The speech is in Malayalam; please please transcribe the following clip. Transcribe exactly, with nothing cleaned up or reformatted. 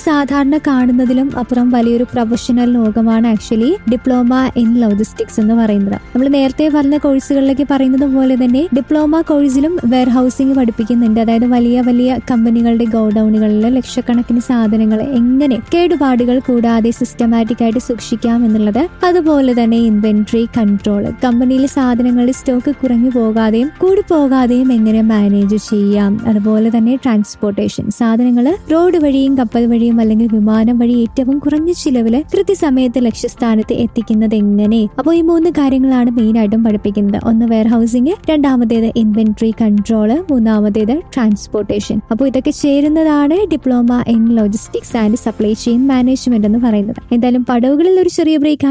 സാധാരണ കാണുന്നതിലും അപ്പുറം വലിയൊരു പ്രൊഫഷണൽ ലോകമാണ് ആക്ച്വലി ഡിപ്ലോമ ഇൻ ലോജിസ്റ്റിക്സ് എന്ന് പറയുന്നത്. നമ്മൾ നേരത്തെ പറഞ്ഞ കോഴ്സുകളിലേക്ക് പറയുന്നത് പോലെ തന്നെ ഡിപ്ലോമ കോഴ്സിലും വെയർ ഹൗസിംഗ് പഠിപ്പിക്കുന്നുണ്ട്. അതായത് വലിയ വലിയ കമ്പനികളുടെ ഗോഡൌണുകളിൽ ലക്ഷക്കണക്കിന് സാധനങ്ങൾ എങ്ങനെ കേടുപാടുകൾ കൂടാതെ സിസ്റ്റമാറ്റിക് ആയിട്ട് സൂക്ഷിക്കാം എന്നുള്ളത്, അതുപോലെ തന്നെ ഇൻവെന്ററി കൺട്രോൾ, കമ്പനിയിലെ സാധനങ്ങളുടെ സ്റ്റോക്ക് കുറഞ്ഞു പോകാതെയും കൂടി പോകാതെയും എങ്ങനെ മാനേജ് ചെയ്യാം, അതുപോലെ തന്നെ ട്രാൻസ്പോർട്ടേഷൻ, സാധനങ്ങൾ റോഡ് വഴിയും കപ്പൽ വഴിയും അല്ലെങ്കിൽ വിമാനം വഴി ഏറ്റവും കുറഞ്ഞ ചിലവില് കൃത്യസമയത്ത് ലക്ഷ്യസ്ഥാനത്ത് എത്തിക്കുന്നത് എങ്ങനെ. അപ്പോൾ ഈ മൂന്ന് കാര്യങ്ങളാണ് മെയിൻ ആയിട്ടും പഠിപ്പിക്കുന്നത്. ഒന്ന് വെയർ ഹൗസിംഗ്, രണ്ടാമത്തേത് ഇൻവെന്ററി കൺട്രോള്, മൂന്നാമത്തേത് ട്രാൻസ്പോർട്ടേഷൻ. അപ്പോൾ ഇതൊക്കെ ചേരുന്നതാണ് diploma in logistics and supply chain management എന്ന് പറയുന്നത്. എന്തായാലും പടവുകളിൽ ഒരു ചെറിയ ബ്രേക്ക്